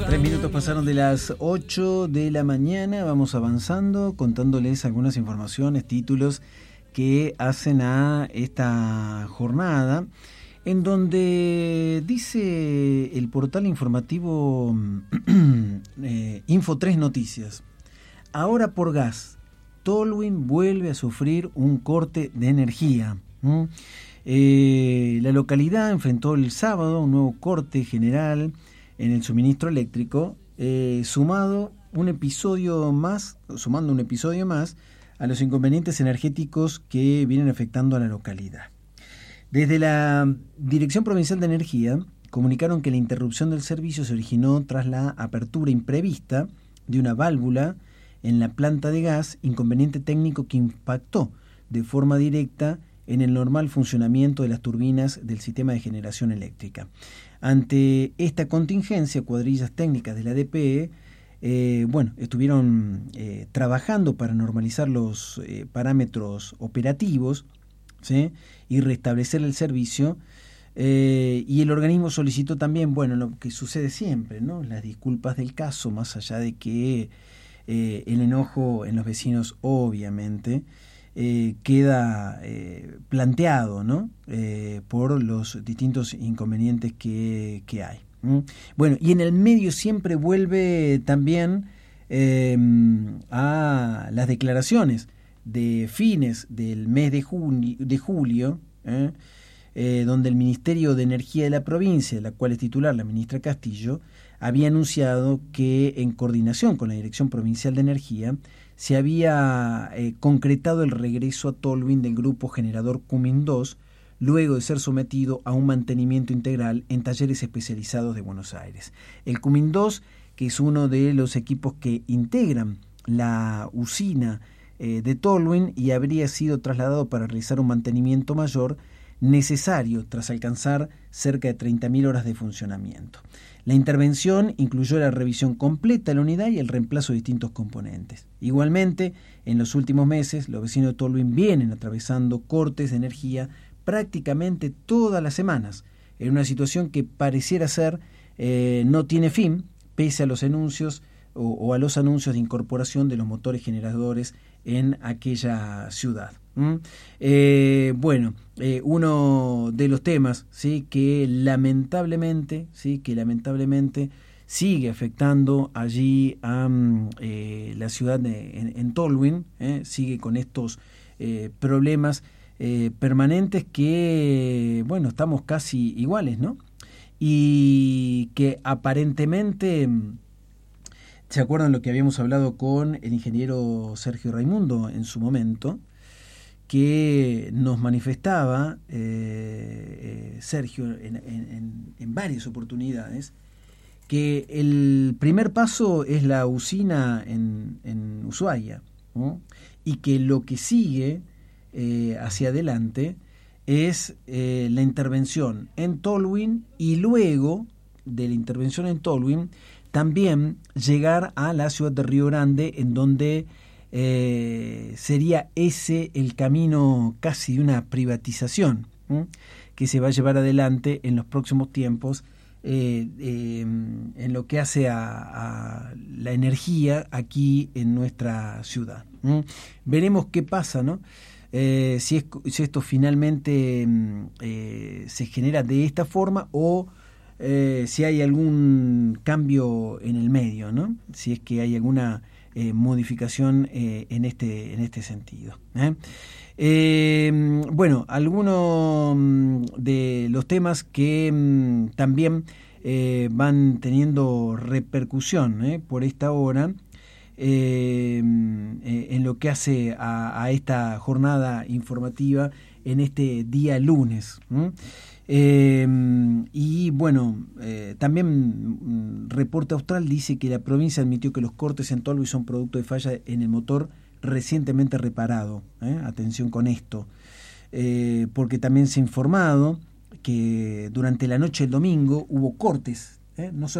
3 minutos pasaron de las 8 de la mañana. Vamos avanzando, contándoles algunas informaciones, títulos que hacen a esta jornada, en donde dice el portal informativo Info 3 Noticias: ahora por gas, Tolwyn vuelve a sufrir un corte de energía. La localidad enfrentó el sábado un nuevo corte general en el suministro eléctrico, sumando un episodio más a los inconvenientes energéticos que vienen afectando a la localidad. Desde la Dirección Provincial de Energía comunicaron que la interrupción del servicio se originó tras la apertura imprevista de una válvula en la planta de gas, inconveniente técnico que impactó de forma directa en el normal funcionamiento de las turbinas del sistema de generación eléctrica. Ante esta contingencia, cuadrillas técnicas de la DPE estuvieron trabajando para normalizar los parámetros operativos, ¿sí?, y restablecer el servicio, y el organismo solicitó también, lo que sucede siempre, ¿no?, las disculpas del caso, más allá de que el enojo en los vecinos obviamente queda planteado, ¿no?, por los distintos inconvenientes que hay. Y en el medio siempre vuelve también a las declaraciones de fines del mes de julio, donde el Ministerio de Energía de la provincia, de la cual es titular la ministra Castillo, había anunciado que en coordinación con la Dirección Provincial de Energía se había concretado el regreso a Tolwyn del grupo generador Cumin 2, luego de ser sometido a un mantenimiento integral en talleres especializados de Buenos Aires. El Cumin 2, que es uno de los equipos que integran la usina de Tolwyn, y habría sido trasladado para realizar un mantenimiento mayor necesario tras alcanzar cerca de 30.000 horas de funcionamiento. La intervención incluyó la revisión completa de la unidad y el reemplazo de distintos componentes. Igualmente, en los últimos meses, los vecinos de Tolwyn vienen atravesando cortes de energía prácticamente todas las semanas, en una situación que pareciera ser no tiene fin, pese a los anuncios o a los anuncios de incorporación de los motores generadores en aquella ciudad. Uno de los temas, ¿sí?, que lamentablemente sigue afectando allí a la ciudad en Tolwyn, sigue con estos problemas permanentes que, estamos casi iguales, ¿no? Y que aparentemente, ¿se acuerdan lo que habíamos hablado con el ingeniero Sergio Raimundo en su momento? Que nos manifestaba Sergio en varias oportunidades que el primer paso es la usina en Ushuaia, ¿no?, y que lo que sigue hacia adelante es la intervención en Tolwyn, y luego de la intervención en Tolwyn también llegar a la ciudad de Río Grande, en donde sería ese el camino casi de una privatización que se va a llevar adelante en los próximos tiempos en lo que hace a la energía aquí en nuestra ciudad. Veremos qué pasa, ¿no? Si esto finalmente se genera de esta forma, o si hay algún cambio en el medio, ¿no?, si es que hay alguna modificación en este sentido. Algunos de los temas que también van teniendo repercusión por esta hora en lo que hace a esta jornada informativa en este día lunes. También Reporte Austral dice que la provincia admitió que los cortes en Tolwyn son producto de falla en el motor recientemente reparado. Atención con esto, porque también se ha informado que durante la noche del domingo hubo cortes, no solo